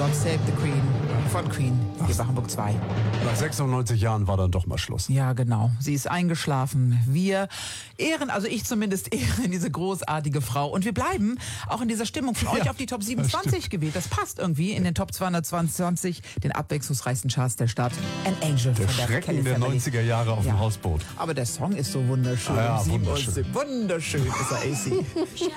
God Save the Queen von Queen, hier bei Hamburg 2. Nach 96 Jahren war dann doch mal Schluss. Ja, genau. Sie ist eingeschlafen. Wir ehren, also ich zumindest ehre diese großartige Frau. Und wir bleiben auch in dieser Stimmung von euch auf die Top 27 gewählt. Das passt irgendwie in den Top 220, den abwechslungsreichsten Charts der Stadt. An Angel Der von der Schrecken Kelly der Family. 90er Jahre auf dem Hausboot. Aber der Song ist so wunderschön. Ja, 7 Uhr, wunderschön. wunderschön ist er, AC.